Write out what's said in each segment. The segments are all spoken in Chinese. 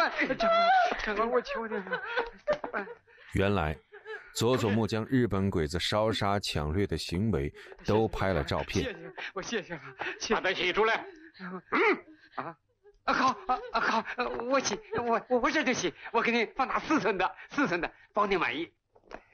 长官，我求你了。 原来，佐佐木将日本鬼子烧杀抢掠的行为都拍了照片。 谢谢了， 把他洗出来。 好，我这就洗，我给你放大4寸的，保你满意。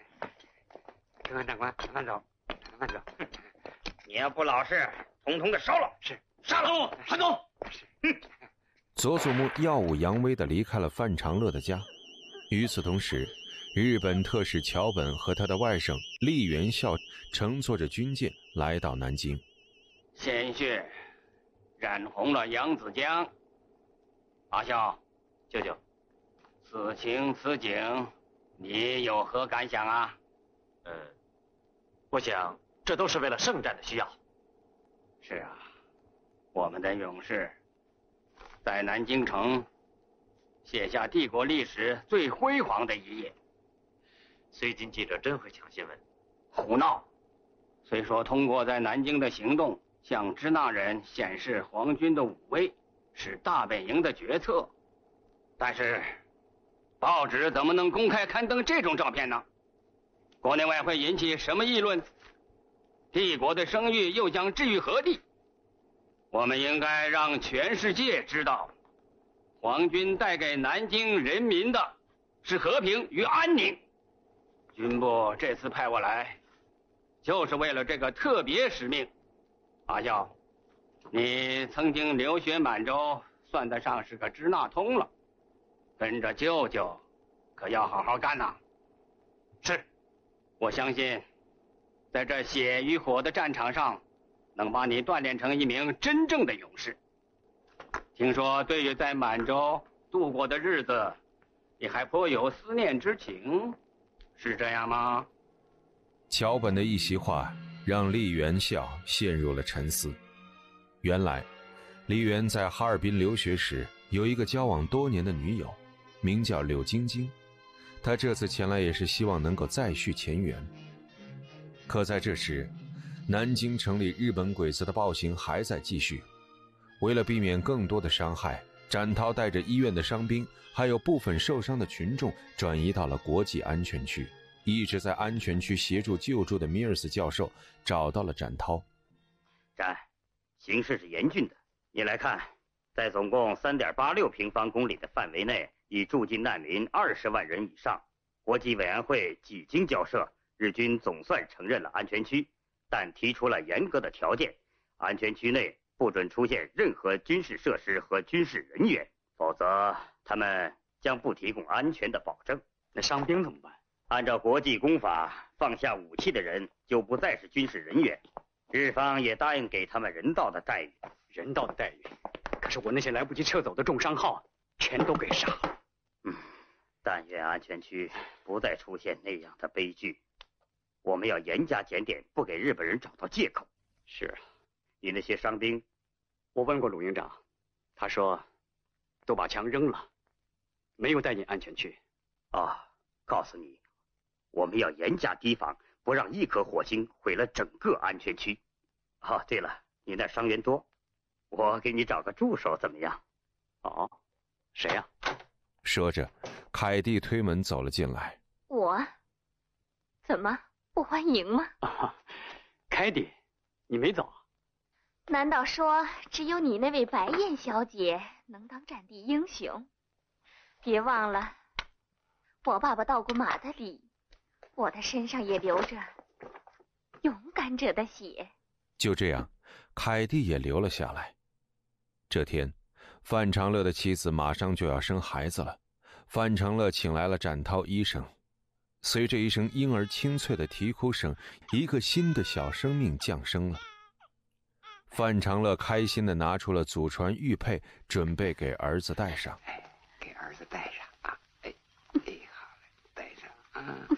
长官，慢走。 你要不老实，统统的烧了。 是， 杀了韩总。 佐佐木耀武扬威地离开了范长乐的家。与此同时，日本特使桥本和他的外甥栗原孝乘坐着军舰来到南京。 鲜血染红了扬子江。阿孝，舅舅，此情此景，你有何感想啊？ 我想这都是为了圣战的需要。 是啊，我们的勇士在南京城写下帝国历史最辉煌的一页。 绥靖记者真会抢新闻。 胡闹！虽说通过在南京的行动向支那人显示皇军的武威，是大本营的决策，但是报纸怎么能公开刊登这种照片呢？国内外会引起什么议论？帝国的声誉又将置于何地？我们应该让全世界知道，皇军带给南京人民的是和平与安宁。军部这次派我来，就是为了这个特别使命。阿孝，你曾经留学满洲，算得上是个支那通了，跟着舅舅可要好好干呐。是，我相信在这血与火的战场上，能把你锻炼成一名真正的勇士。听说对于在满洲度过的日子，你还颇有思念之情，是这样吗？ 桥本的一席话让栗原孝陷入了沉思。原来，梨园在哈尔滨留学时有一个交往多年的女友，名叫柳晶晶。他这次前来也是希望能够再续前缘。可在这时，南京城里日本鬼子的暴行还在继续。为了避免更多的伤害，展涛带着医院的伤兵还有部分受伤的群众转移到了国际安全区。一直在安全区协助救助的米尔斯教授找到了展涛。 展，形势是严峻的。你来看，在总共3.86平方公里的范围内，已驻进难民20万人以上。国际委员会几经交涉，日军总算承认了安全区，但提出了严格的条件：安全区内不准出现任何军事设施和军事人员，否则他们将不提供安全的保证。 那伤兵怎么办？ 按照国际公法，放下武器的人就不再是军事人员。日方也答应给他们人道的待遇。 人道的待遇？可是我那些来不及撤走的重伤号全都给杀了。 但愿安全区不再出现那样的悲剧。我们要严加检点，不给日本人找到借口。 是啊， 你那些伤兵， 我问过鲁营长，他说都把枪扔了，没有带进安全区。 告诉你，我们要严加提防，不让一颗火星毁了整个安全区。对了，你那伤员多，我给你找个助手怎么样？ 谁呀？ 说着，凯蒂推门走了进来。 我？怎么不欢迎吗？ 凯蒂，你没走？ 难道说只有你那位白燕小姐能当战地英雄？别忘了，我爸爸到过马德里，我的身上也流着勇敢者的血。 就这样，凯蒂也留了下来。这天，范长乐的妻子马上就要生孩子了，范长乐请来了展涛医生。随着一声婴儿清脆的啼哭声，一个新的小生命降生了。范长乐开心地拿出了祖传玉佩，准备给儿子戴上。 给儿子戴上啊！好嘞，戴上啊！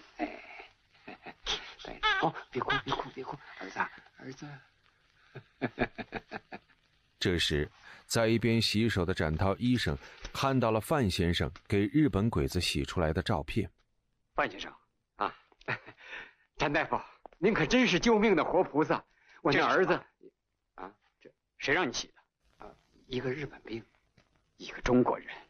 戴上。别哭，儿子。 这时，在一边洗手的展涛医生看到了范先生给日本鬼子洗出来的照片。 范先生啊，展大夫，您可真是救命的活菩萨！我那儿子这谁让你洗的？ 一个日本兵， 一个中国人。